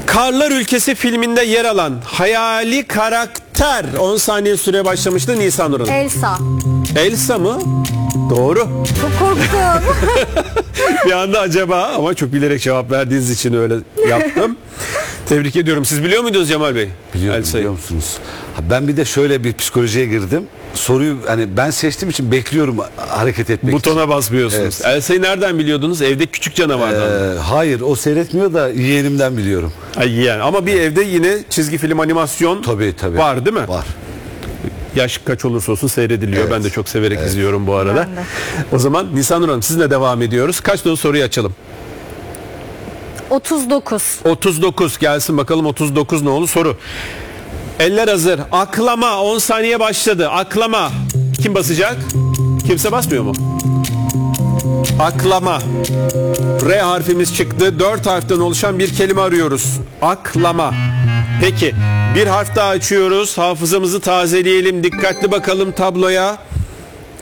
Karlar Ülkesi filminde yer alan hayali karakter 10 saniye süre başlamıştı. Nisan Nur Hanım. Elsa. Elsa mı? Doğru. Çok korktum. Bir anda acaba ama çok bilerek cevap verdiğiniz için öyle yaptım. Tebrik ediyorum. Siz biliyor muydunuz Cemal Bey? Biliyorum, biliyor musunuz? Ben bir de şöyle bir psikolojiye girdim. Soruyu hani ben seçtiğim için bekliyorum hareket etmek için. Butona basmıyorsunuz. Evet. Elsa'yı nereden biliyordunuz? Evde küçük canavardan. Hayır, o seyretmiyor da yeğenimden biliyorum. Ay yani ama bir evde yine çizgi film animasyon Tabii. var değil mi? Var. Yaş kaç olursa olsun seyrediliyor. Evet. Ben de çok severek izliyorum bu arada. Ben de. O zaman Nisan Nur Hanım sizinle devam ediyoruz. Kaç dolu soruyu açalım? 39. 39 gelsin bakalım 39 ne oldu soru. Eller hazır. Aklama 10 saniye başladı. Aklama. Kim basacak? Kimse basmıyor mu? Aklama. R harfimiz çıktı. 4 harften oluşan bir kelime arıyoruz. Aklama. Peki bir harf daha açıyoruz. Hafızamızı tazeleyelim. Dikkatli bakalım tabloya.